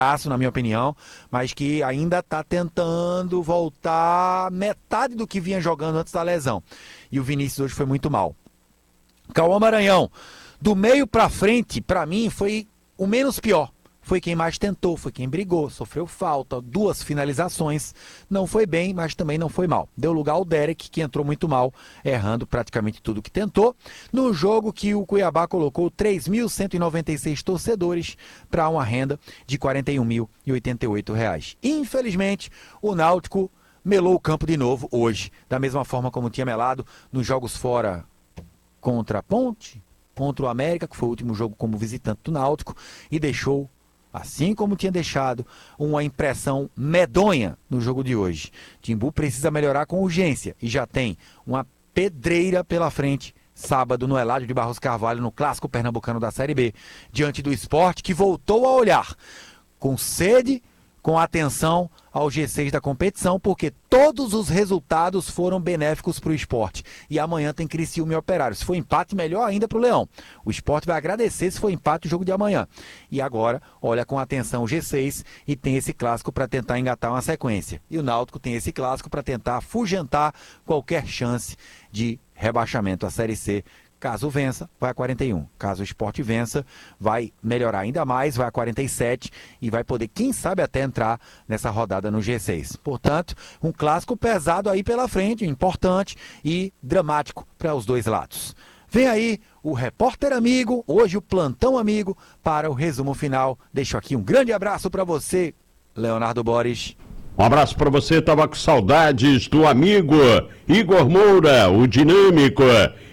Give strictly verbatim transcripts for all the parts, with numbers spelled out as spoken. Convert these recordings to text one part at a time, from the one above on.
na minha opinião, mas que ainda está tentando voltar metade do que vinha jogando antes da lesão. E o Vinícius hoje foi muito mal. Cauã Maranhão, do meio para frente, para mim, foi o menos pior. Foi quem mais tentou, foi quem brigou, sofreu falta, duas finalizações, não foi bem, mas também não foi mal. Deu lugar ao Derek, que entrou muito mal, errando praticamente tudo que tentou, no jogo que o Cuiabá colocou três mil cento e noventa e seis torcedores para uma renda de quarenta e um mil e oitenta e oito reais. Infelizmente, o Náutico melou o campo de novo hoje, da mesma forma como tinha melado nos jogos fora contra a Ponte, contra o América, que foi o último jogo como visitante do Náutico, e deixou, assim como tinha deixado, uma impressão medonha no jogo de hoje. Timbu precisa melhorar com urgência e já tem uma pedreira pela frente sábado no Eládio de Barros Carvalho, no Clássico Pernambucano da Série B, diante do Sport, que voltou a olhar com sede, com atenção ao G seis da competição, porque todos os resultados foram benéficos para o Sport. E amanhã tem Criciúma e Operário. Se for empate, melhor ainda para o Leão. O Sport vai agradecer se for empate o jogo de amanhã. E agora, olha com atenção o G seis e tem esse clássico para tentar engatar uma sequência. E o Náutico tem esse clássico para tentar afugentar qualquer chance de rebaixamento à Série C. Caso vença, vai a quarenta e um. Caso o Sport vença, vai melhorar ainda mais, vai a quarenta e sete e vai poder, quem sabe, até entrar nessa rodada no G seis. Portanto, um clássico pesado aí pela frente, importante e dramático para os dois lados. Vem aí o Repórter Amigo, hoje o Plantão Amigo, para o resumo final. Deixo aqui um grande abraço para você, Leonardo Boris. Um abraço para você, tava com saudades do amigo Igor Moura, o dinâmico.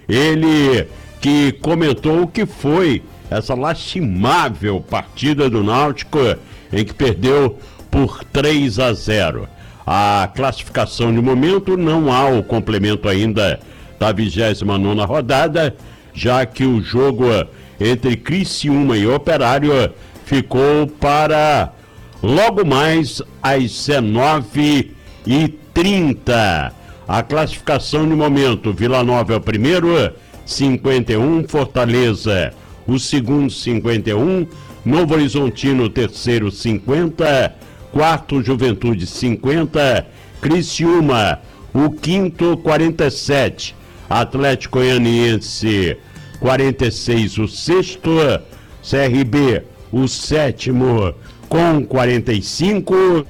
Ele que comentou o que foi essa lastimável partida do Náutico, em que perdeu por três a zero. A classificação de momento, não há o complemento ainda da vigésima nona rodada, já que o jogo entre Criciúma e Operário ficou para logo mais às dezenove e trinta. A classificação de momento: Vila Nova é o primeiro, cinquenta e um, Fortaleza o segundo, cinquenta e um, Novo Horizontino o terceiro, cinquenta, quarto Juventude, cinquenta, Criciúma o quinto, quarenta e sete, Atlético Goianiense quarenta e seis, o sexto, C R B o sétimo com quarenta e cinco.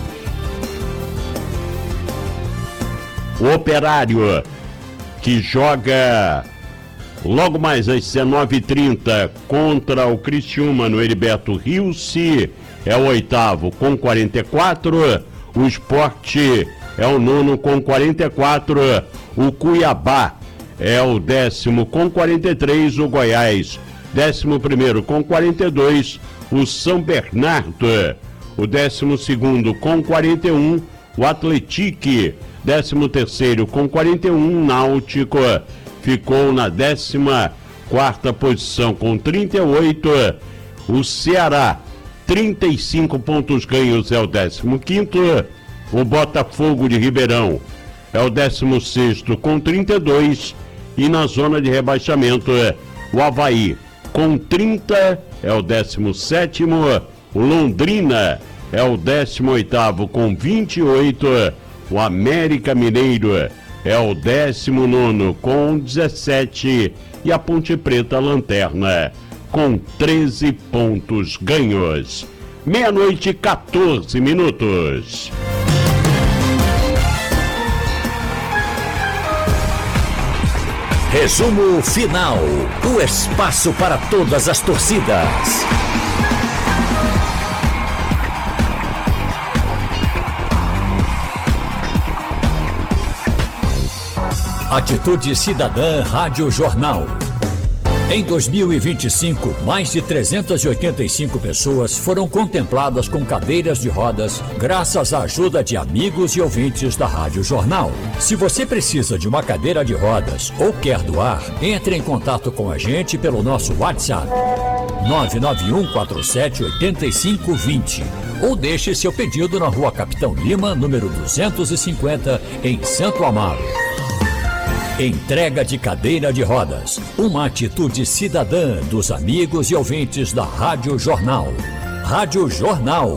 O Operário, que joga logo mais às dezenove e trinta contra o Criciúma no Heriberto Rilse, é o oitavo com quarenta e quatro. O Sport é o nono com quarenta e quatro. O Cuiabá é o décimo com quarenta e três. O Goiás, décimo primeiro com quarenta e dois. O São Bernardo, o décimo segundo com quarenta e um. O Atlético, décimo terceiro com quarenta e um, Náutico ficou na décima quarta posição com trinta e oito, o Ceará, trinta e cinco pontos ganhos, é o décimo quinto, o Botafogo de Ribeirão é o décimo sexto com trinta e dois, e na zona de rebaixamento o Avaí com trinta é o décimo sétimo, o Londrina é o décimo oitavo com vinte e oito, o América Mineiro é o décimo nono com dezessete e a Ponte Preta Lanterna com treze pontos ganhos. Meia-noite, quatorze minutos. Resumo final. O espaço para todas as torcidas. Atitude Cidadã Rádio Jornal. Em dois mil e vinte e cinco, mais de trezentas e oitenta e cinco pessoas foram contempladas com cadeiras de rodas graças à ajuda de amigos e ouvintes da Rádio Jornal. Se você precisa de uma cadeira de rodas ou quer doar, entre em contato com a gente pelo nosso WhatsApp nove nove um quatro sete oito cinco dois zero ou deixe seu pedido na Rua Capitão Lima, número duzentos e cinquenta, em Santo Amaro. Entrega de cadeira de rodas, uma atitude cidadã dos amigos e ouvintes da Rádio Jornal. Rádio Jornal.